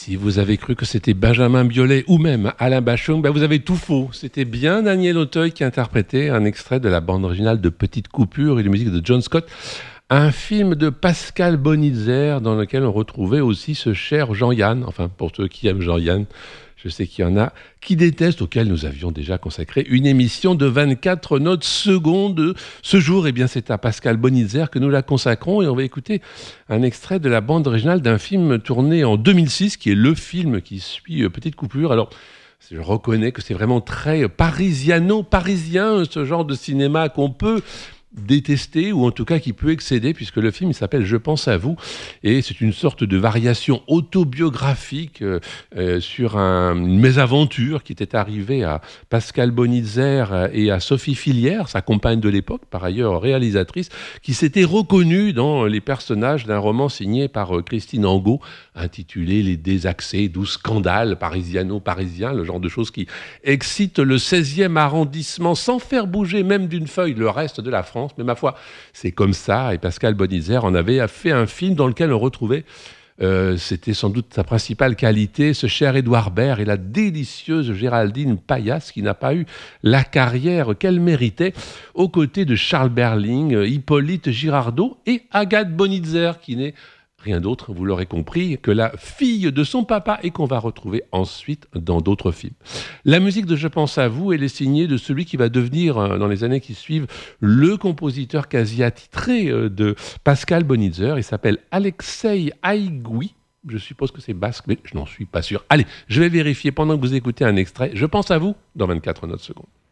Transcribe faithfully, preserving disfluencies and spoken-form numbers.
Si vous avez cru que c'était Benjamin Biolay ou même Alain Bachung, ben vous avez tout faux. C'était bien Daniel Auteuil qui interprétait un extrait de la bande originale de Petite Coupure et de musique de John Scott, un film de Pascal Bonitzer dans lequel on retrouvait aussi ce cher Jean-Yann, enfin pour ceux qui aiment Jean-Yann, je sais qu'il y en a qui détestent, auquel nous avions déjà consacré une émission de vingt-quatre notes secondes. Ce jour, eh bien, c'est à Pascal Bonitzer que nous la consacrons et on va écouter un extrait de la bande originale d'un film tourné en deux mille six, qui est le film qui suit Petite Coupure. Alors, je reconnais que c'est vraiment très parisiano-parisien, ce genre de cinéma qu'on peut détester ou en tout cas qui peut excéder, puisque le film il s'appelle Je pense à vous et c'est une sorte de variation autobiographique euh, euh, sur un, une mésaventure qui était arrivée à Pascal Bonitzer et à Sophie Filière, sa compagne de l'époque, par ailleurs réalisatrice, qui s'était reconnue dans les personnages d'un roman signé par euh, Christine Angot intitulé Les désaxés, doux scandales parisiano-parisiens, le genre de choses qui excite le seizième arrondissement sans faire bouger même d'une feuille le reste de la France. Mais ma foi, c'est comme ça. Et Pascal Bonitzer en avait fait un film dans lequel on retrouvait, euh, c'était sans doute sa principale qualité, ce cher Édouard Baird et la délicieuse Géraldine Paillasse, qui n'a pas eu la carrière qu'elle méritait, aux côtés de Charles Berling, Hippolyte Girardot et Agathe Bonitzer, qui n'est rien d'autre, vous l'aurez compris, que la fille de son papa et qu'on va retrouver ensuite dans d'autres films. La musique de Je pense à vous, elle est signée de celui qui va devenir, dans les années qui suivent, le compositeur quasi attitré de Pascal Bonitzer. Il s'appelle Alexei Haïgoui. Je suppose que c'est basque, mais je n'en suis pas sûr. Allez, je vais vérifier pendant que vous écoutez un extrait. Je pense à vous dans vingt-quatre notes secondes.